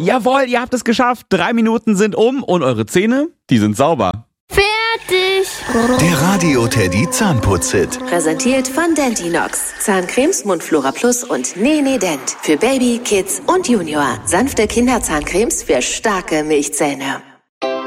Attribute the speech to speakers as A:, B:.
A: Jawohl, ihr habt es geschafft. 3 Minuten sind um und eure Zähne, die sind sauber.
B: Fertig!
C: Der Radio Teddy Zahnputz-Hit.
D: Präsentiert von Deltinox. Zahncremes, Mundflora Plus und Nee Dent. Für Baby, Kids und Junior. Sanfte Kinderzahncremes für starke Milchzähne.